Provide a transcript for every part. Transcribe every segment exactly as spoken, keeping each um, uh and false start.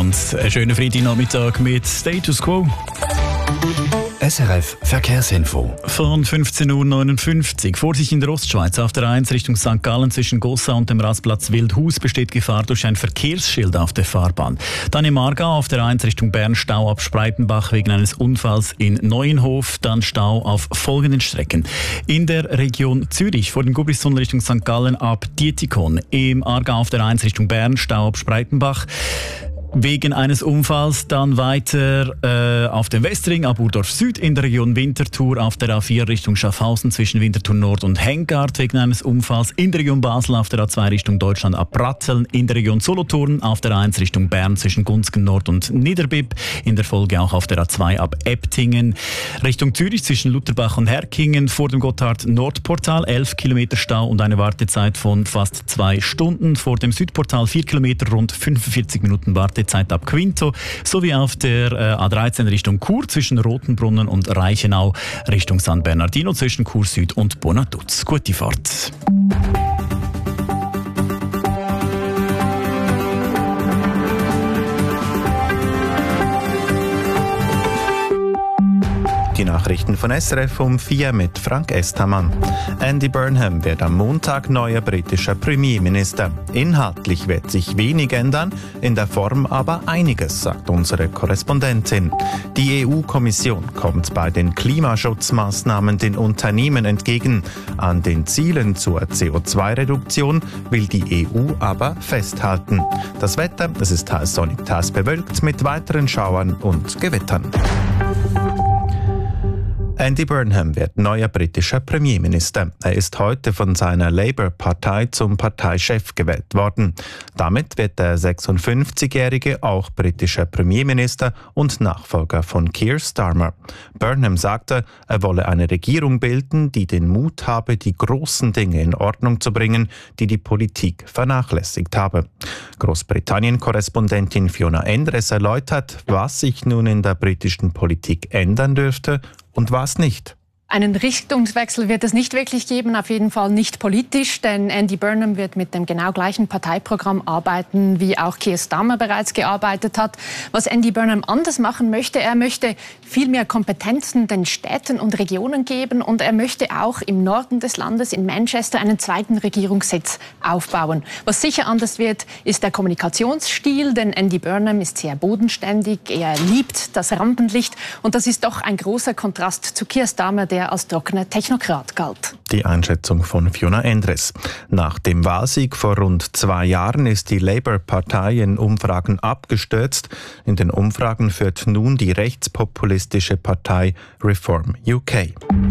und einen schönen Freitagnachmittag mit Status Quo. S R F Verkehrsinfo. Von fünfzehn Uhr neunundfünfzig. Vorsicht in der Ostschweiz. Auf der eins Richtung Sankt Gallen zwischen Gossa und dem Rastplatz Wildhaus besteht Gefahr durch ein Verkehrsschild auf der Fahrbahn. Dann im Aargau auf der eins Richtung Bern Stau ab Spreitenbach wegen eines Unfalls in Neuenhof. Dann Stau auf folgenden Strecken. In der Region Zürich vor dem Gubristunnel Richtung Sankt Gallen ab Dietikon. Im Aargau auf der eins Richtung Bern Stau ab Spreitenbach wegen eines Unfalls. Dann weiter äh, auf dem Westring ab Urdorf Süd in der Region Winterthur auf der A vier Richtung Schaffhausen zwischen Winterthur Nord und Hengard wegen eines Unfalls. In der Region Basel auf der A zwei Richtung Deutschland ab Bratzeln. In der Region Solothurn auf der eins Richtung Bern zwischen Gunzgen Nord und Niederbipp. In der Folge auch auf der A zwei ab Ebtingen. Richtung Zürich zwischen Lutherbach und Herkingen vor dem Gotthard-Nordportal elf Kilometer Stau und eine Wartezeit von fast zwei Stunden. Vor dem Südportal vier Kilometer, rund fünfundvierzig Minuten Wartezeit ab Quinto, sowie auf der äh, A dreizehn Richtung Chur zwischen Rotenbrunnen und Reichenau Richtung San Bernardino zwischen Chur Süd und Bonatuz. Gute Fahrt. Die Nachrichten von S R F um vier mit Frank Estermann. Andy Burnham wird am Montag neuer britischer Premierminister. Inhaltlich wird sich wenig ändern, in der Form aber einiges, sagt unsere Korrespondentin. Die E U-Kommission kommt bei den Klimaschutzmaßnahmen den Unternehmen entgegen. An den Zielen zur C O zwei Reduktion will die E U aber festhalten. Das Wetter, es ist teils sonnig, teils bewölkt mit weiteren Schauern und Gewittern. Andy Burnham wird neuer britischer Premierminister. Er ist heute von seiner Labour-Partei zum Parteichef gewählt worden. Damit wird der sechsundfünfzigjährige auch britischer Premierminister und Nachfolger von Keir Starmer. Burnham sagte, er wolle eine Regierung bilden, die den Mut habe, die großen Dinge in Ordnung zu bringen, die die Politik vernachlässigt habe. Großbritannien-Korrespondentin Fiona Endres erläutert, was sich nun in der britischen Politik ändern dürfte und was nicht. Einen Richtungswechsel wird es nicht wirklich geben, auf jeden Fall nicht politisch, denn Andy Burnham wird mit dem genau gleichen Parteiprogramm arbeiten, wie auch Keir Starmer bereits gearbeitet hat. Was Andy Burnham anders machen möchte, er möchte viel mehr Kompetenzen den Städten und Regionen geben und er möchte auch im Norden des Landes, in Manchester, einen zweiten Regierungssitz aufbauen. Was sicher anders wird, ist der Kommunikationsstil, denn Andy Burnham ist sehr bodenständig, er liebt das Rampenlicht und das ist doch ein großer Kontrast zu Keir Starmer, der der als trockener Technokrat galt. Die Einschätzung von Fiona Endres. Nach dem Wahlsieg vor rund zwei Jahren ist die Labour-Partei in Umfragen abgestürzt. In den Umfragen führt nun die rechtspopulistische Partei Reform U K.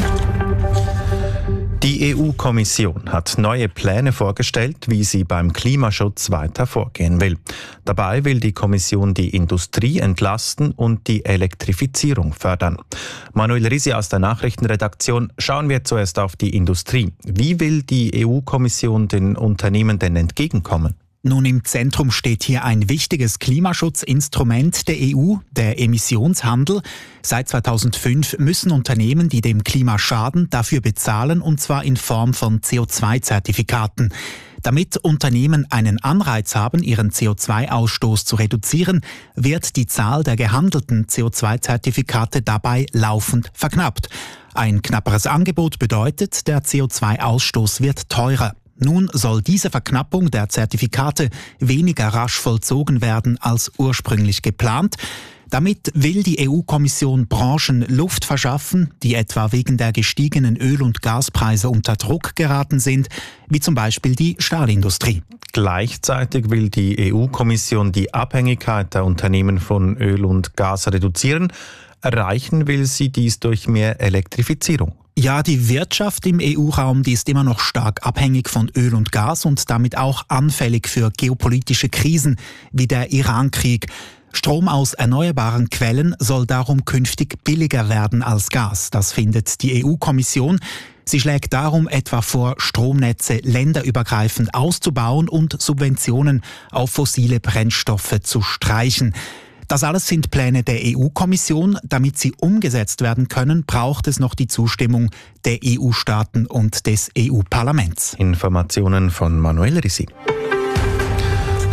Die E U-Kommission hat neue Pläne vorgestellt, wie sie beim Klimaschutz weiter vorgehen will. Dabei will die Kommission die Industrie entlasten und die Elektrifizierung fördern. Manuel Risi aus der Nachrichtenredaktion. Schauen wir zuerst auf die Industrie. Wie will die E U-Kommission den Unternehmen denn entgegenkommen? Nun, im Zentrum steht hier ein wichtiges Klimaschutzinstrument der E U, der Emissionshandel. Seit zweitausendfünf müssen Unternehmen, die dem Klima schaden, dafür bezahlen, und zwar in Form von C O zwei Zertifikaten. Damit Unternehmen einen Anreiz haben, ihren C O zwei Ausstoß zu reduzieren, wird die Zahl der gehandelten C O zwei Zertifikate dabei laufend verknappt. Ein knapperes Angebot bedeutet, der C O zwei Ausstoß wird teurer. Nun soll diese Verknappung der Zertifikate weniger rasch vollzogen werden als ursprünglich geplant. Damit will die E U-Kommission Branchen Luft verschaffen, die etwa wegen der gestiegenen Öl- und Gaspreise unter Druck geraten sind, wie zum Beispiel die Stahlindustrie. Gleichzeitig will die E U-Kommission die Abhängigkeit der Unternehmen von Öl und Gas reduzieren. Erreichen will sie dies durch mehr Elektrifizierung. Ja, die Wirtschaft im E U-Raum, die ist immer noch stark abhängig von Öl und Gas und damit auch anfällig für geopolitische Krisen wie der Iran-Krieg. Strom aus erneuerbaren Quellen soll darum künftig billiger werden als Gas. Das findet die E U-Kommission. Sie schlägt darum etwa vor, Stromnetze länderübergreifend auszubauen und Subventionen auf fossile Brennstoffe zu streichen. Das alles sind Pläne der E U-Kommission. Damit sie umgesetzt werden können, braucht es noch die Zustimmung der E U-Staaten und des E U-Parlaments. Informationen von Manuel Risi.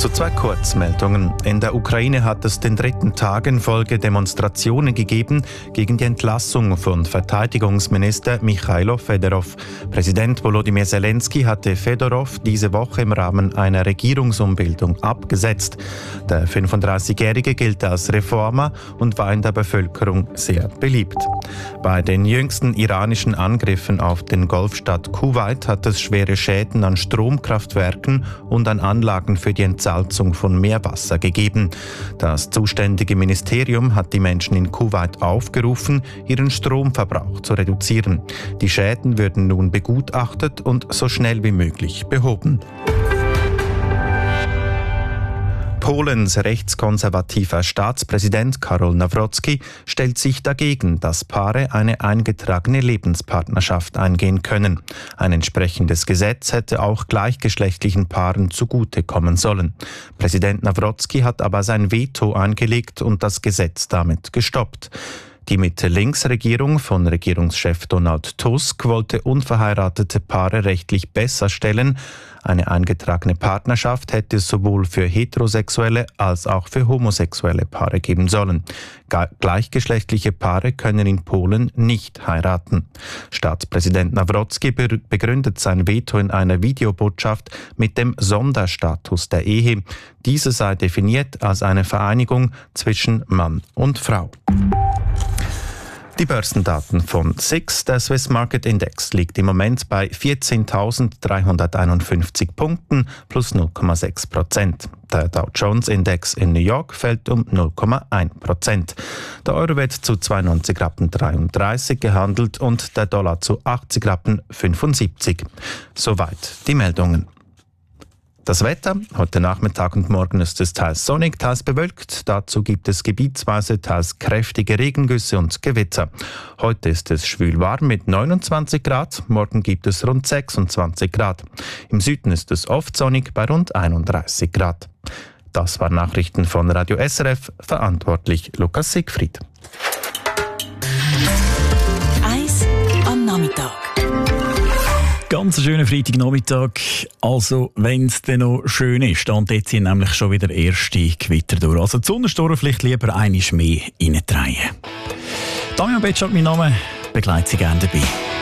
Zu zwei Kurzmeldungen. In der Ukraine hat es den dritten Tag in Folge Demonstrationen gegeben gegen die Entlassung von Verteidigungsminister Michailo Fedorov. Präsident Volodymyr Zelensky hatte Fedorov diese Woche im Rahmen einer Regierungsumbildung abgesetzt. Der fünfunddreißigjährige gilt als Reformer und war in der Bevölkerung sehr beliebt. Bei den jüngsten iranischen Angriffen auf den Golfstaat Kuwait hat es schwere Schäden an Stromkraftwerken und an Anlagen für die Entsalzung von Meerwasser gegeben. Das zuständige Ministerium hat die Menschen in Kuwait aufgerufen, ihren Stromverbrauch zu reduzieren. Die Schäden würden nun begutachtet und so schnell wie möglich behoben. Polens rechtskonservativer Staatspräsident Karol Nawrocki stellt sich dagegen, dass Paare eine eingetragene Lebenspartnerschaft eingehen können. Ein entsprechendes Gesetz hätte auch gleichgeschlechtlichen Paaren zugutekommen sollen. Präsident Nawrocki hat aber sein Veto eingelegt und das Gesetz damit gestoppt. Die Mitte-Links-Regierung von Regierungschef Donald Tusk wollte unverheiratete Paare rechtlich besser stellen. Eine eingetragene Partnerschaft hätte es sowohl für heterosexuelle als auch für homosexuelle Paare geben sollen. Gleichgeschlechtliche Paare können in Polen nicht heiraten. Staatspräsident Nawrocki begründet sein Veto in einer Videobotschaft mit dem Sonderstatus der Ehe. Diese sei definiert als eine Vereinigung zwischen Mann und Frau. Die Börsendaten von S I X, der Swiss Market Index, liegt im Moment bei vierzehntausenddreihunderteinundfünfzig Punkten plus null Komma sechs Prozent. Der Dow Jones Index in New York fällt um null Komma eins Prozent. Der Euro wird zu zweiundneunzig Rappen dreiunddreißig gehandelt und der Dollar zu achtzig Rappen fünfundsiebzig. Soweit die Meldungen. Das Wetter: Heute Nachmittag und morgen ist es teils sonnig, teils bewölkt. Dazu gibt es gebietsweise teils kräftige Regengüsse und Gewitter. Heute ist es schwül warm mit neunundzwanzig Grad, morgen gibt es rund sechsundzwanzig Grad. Im Süden ist es oft sonnig bei rund einunddreißig Grad. Das waren Nachrichten von Radio S R F, verantwortlich Lukas Siegfried. Eis am Nachmittag. Ganz schöner Freitagnachmittag, also wenn es dann noch schön ist, dann ziehen nämlich schon wieder erste Gewitter durch. Also die Sonnensturm vielleicht lieber einmal mehr reindrehen. Damian Betschart, mein Name, begleite Sie gerne dabei.